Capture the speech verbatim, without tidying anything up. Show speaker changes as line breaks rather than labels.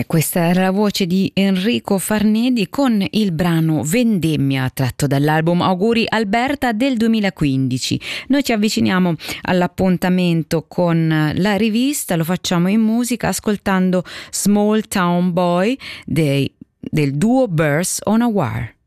Questa era la voce di Enrico Farnedi con il brano Vendemmia, tratto dall'album Auguri Alberta del duemilaquindici. Noi ci avviciniamo all'appuntamento con la rivista, lo facciamo in musica ascoltando Small Town Boy dei, del duo Birds on a Wire.